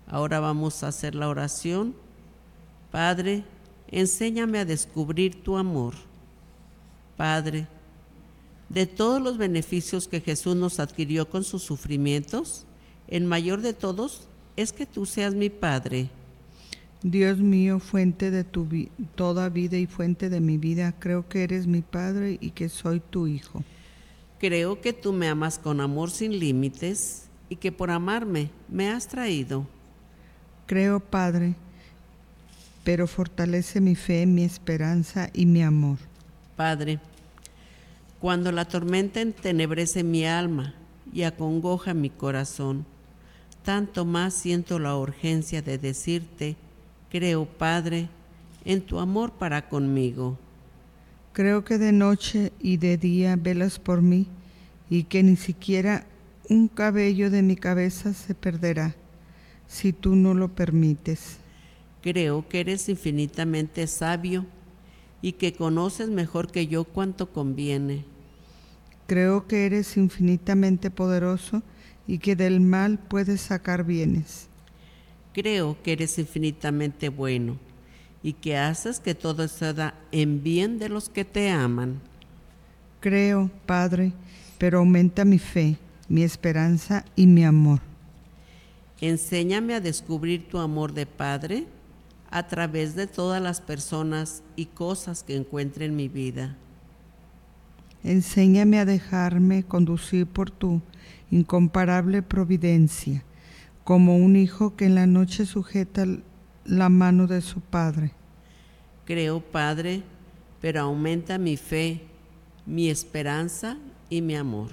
Ahora vamos a hacer la oración. Padre, enséñame a descubrir tu amor. Padre, de todos los beneficios que Jesús nos adquirió con sus sufrimientos, el mayor de todos es que tú seas mi Padre. Dios mío, fuente de toda vida y fuente de mi vida, creo que eres mi Padre y que soy tu Hijo. Creo que tú me amas con amor sin límites y que por amarme me has traído. Creo, Padre, pero fortalece mi fe, mi esperanza y mi amor. Padre, cuando la tormenta entenebrece mi alma y acongoja mi corazón, tanto más siento la urgencia de decirte, creo, Padre, en tu amor para conmigo. Creo que de noche y de día velas por mí y que ni siquiera un cabello de mi cabeza se perderá, si tú no lo permites. Creo que eres infinitamente sabio y que conoces mejor que yo cuánto conviene. Creo que eres infinitamente poderoso y que del mal puedes sacar bienes. Creo que eres infinitamente bueno y que haces que todo suceda en bien de los que te aman. Creo, Padre, pero aumenta mi fe, mi esperanza y mi amor. Enséñame a descubrir tu amor de Padre a través de todas las personas y cosas que encuentre en mi vida. Enséñame a dejarme conducir por tu incomparable providencia, como un hijo que en la noche sujeta la mano de su padre. Creo, Padre, pero aumenta mi fe, mi esperanza y mi amor.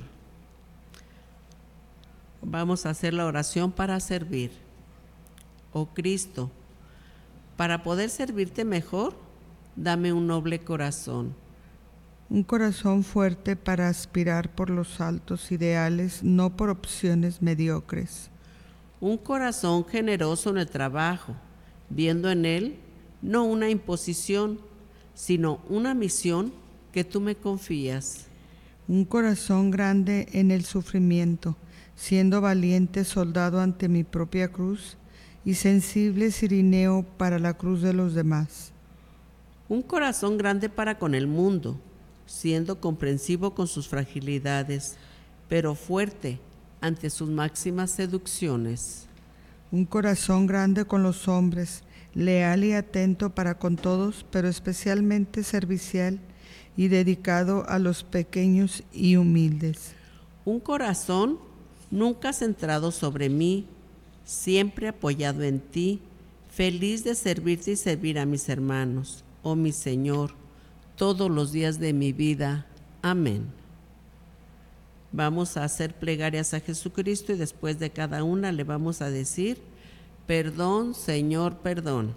Vamos a hacer la oración para servir. Oh Cristo, para poder servirte mejor, dame un noble corazón. Un corazón fuerte para aspirar por los altos ideales, no por opciones mediocres. Un corazón generoso en el trabajo, viendo en él no una imposición, sino una misión que tú me confías. Un corazón grande en el sufrimiento, siendo valiente soldado ante mi propia cruz y sensible cirineo para la cruz de los demás. Un corazón grande para con el mundo, siendo comprensivo con sus fragilidades, pero fuerte ante sus máximas seducciones. Un corazón grande con los hombres, leal y atento para con todos, pero especialmente servicial y dedicado a los pequeños y humildes. Un corazón nunca centrado sobre mí, siempre apoyado en ti, feliz de servirte y servir a mis hermanos, oh mi Señor, todos los días de mi vida. Amén. Vamos a hacer plegarias a Jesucristo y después de cada una le vamos a decir, perdón, Señor, perdón.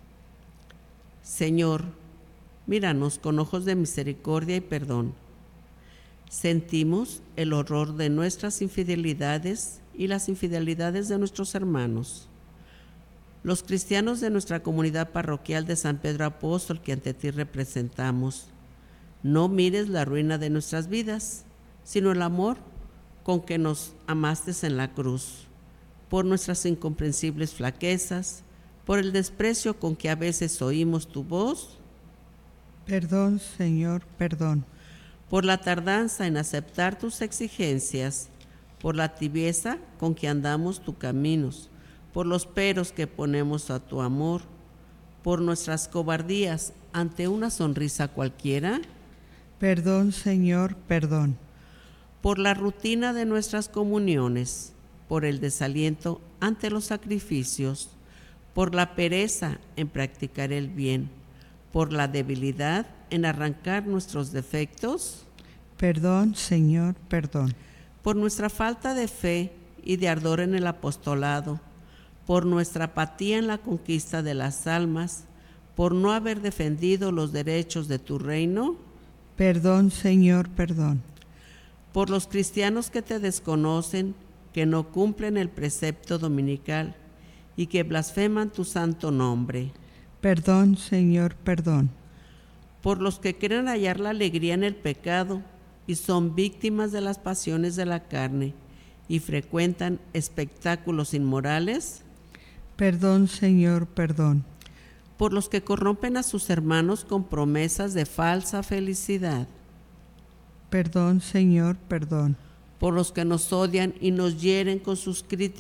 Señor, míranos con ojos de misericordia y perdón. Sentimos el horror de nuestras infidelidades y las infidelidades de nuestros hermanos. Los cristianos de nuestra comunidad parroquial de San Pedro Apóstol que ante ti representamos, no mires la ruina de nuestras vidas, sino el amor con que nos amaste en la cruz, por nuestras incomprensibles flaquezas, por el desprecio con que a veces oímos tu voz. Perdón, Señor, perdón. Por la tardanza en aceptar tus exigencias, por la tibieza con que andamos tus caminos, por los peros que ponemos a tu amor, por nuestras cobardías ante una sonrisa cualquiera. Perdón, Señor, perdón. Por la rutina de nuestras comuniones, por el desaliento ante los sacrificios, por la pereza en practicar el bien, por la debilidad en arrancar nuestros defectos. Perdón, Señor, perdón. Por nuestra falta de fe y de ardor en el apostolado, por nuestra apatía en la conquista de las almas, por no haber defendido los derechos de tu reino. Perdón, Señor, perdón. Por los cristianos que te desconocen, que no cumplen el precepto dominical y que blasfeman tu santo nombre. Perdón, Señor, perdón. Por los que quieren hallar la alegría en el pecado y son víctimas de las pasiones de la carne y frecuentan espectáculos inmorales. Perdón, Señor, perdón. Por los que corrompen a sus hermanos con promesas de falsa felicidad. Perdón, Señor, perdón. Por los que nos odian y nos hieren con sus críticas